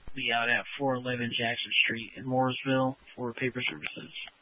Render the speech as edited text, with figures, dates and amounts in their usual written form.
be out at 411 Jackson Street in Mooresville for paper services.